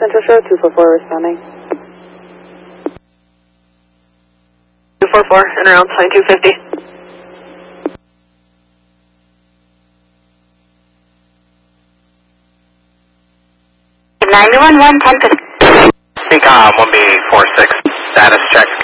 Central Show, 244 responding. 244, and around sign 250. Speak on 1B46, status check